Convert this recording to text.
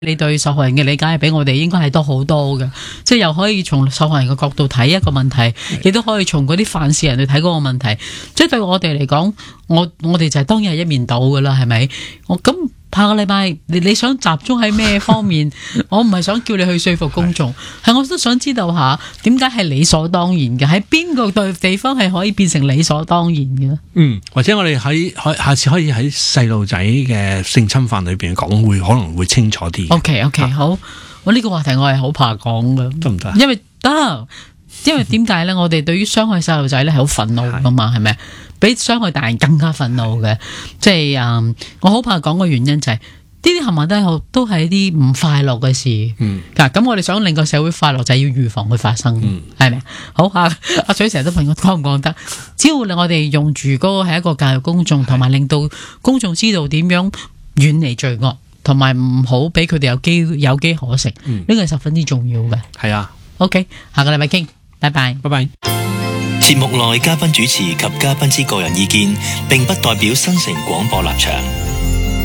你對受害人嘅理解係比我哋應該係多好多嘅，即係又可以從受害人嘅角度睇一個問題，亦都可以從嗰啲犯事人去睇嗰個問題。即係對我哋嚟講，我哋就係當然係一面倒噶啦，係咪？咁下個禮拜你想集中喺咩方面？我唔係想叫你去說服公眾，係我都想知道下點解係理所當然嘅，喺邊個地方係可以變成理所當然嘅？ 或者我哋下次可以喺細路仔嘅性侵犯裏邊講，可能會清楚啲。 OK， 好，我呢個話題我係好怕講嘅， 得唔得？ 因為點解咧？我哋對於傷害細路仔咧係好憤怒噶嘛，係咪？比傷害大人更加憤怒嘅，即係我好怕講嘅原因就係呢啲冚唪唥都係一啲唔快樂嘅事。咁我哋想令個社會快樂，就係要預防佢發生，係咪？好阿水成日都問我講唔講得？只要我哋用住嗰個係一個教育公眾，同埋令到公眾知道點樣遠離罪惡，同埋唔好俾佢哋有機可乘，呢個係十分之重要嘅。 係啊。 OK， 下個禮拜傾，拜拜。 拜拜。 節目內嘉賓主持及嘉賓之個人意見，並不代表新城廣播立場。